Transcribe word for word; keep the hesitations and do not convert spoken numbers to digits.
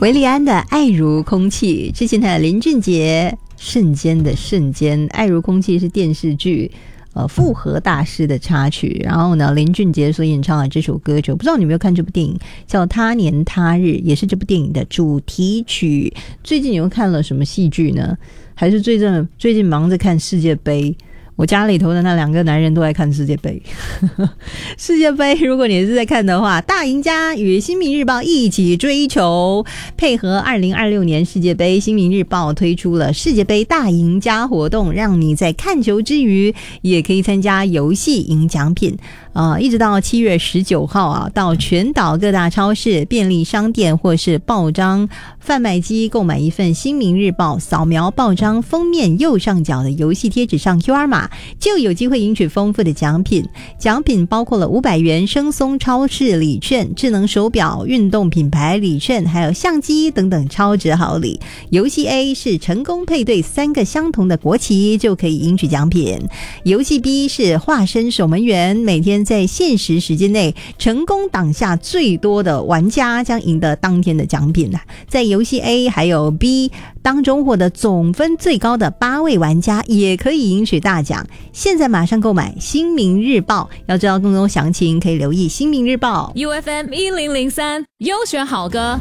维利安的《爱如空气》，之前的林俊杰《瞬间的瞬间》，《爱如空气》是电视剧呃复合大师的插曲，然后呢林俊杰所演唱的这首歌曲，我不知道你有没有看这部电影叫《他年他日》，也是这部电影的主题曲。最近你又看了什么戏剧呢？还是最近最近忙着看世界杯？我家里头的那两个男人都在看世界杯世界杯如果你是在看的话，大赢家与新民日报一起追求，配合二零二六年世界杯，新民日报推出了世界杯大赢家活动，让你在看球之余也可以参加游戏赢奖品。呃，一直到七月十九号啊，到全岛各大超市、便利商店或是报章贩卖机购买一份新民日报，扫描报章封面右上角的游戏贴纸上 Q R 码，就有机会赢取丰富的奖品。奖品包括了五百元生松超市礼券、智能手表、运动品牌礼券，还有相机等等超值好礼。游戏 A 是成功配对三个相同的国旗就可以赢取奖品。游戏 B 是化身守门员，每天在限时时间内成功挡下最多的玩家将赢得当天的奖品。在游戏 A 还有 B 当中获得总分最高的八位玩家也可以赢取大奖。现在马上购买新民日报，要知道更多详情可以留意新民日报。 U F M 一零零三优选好歌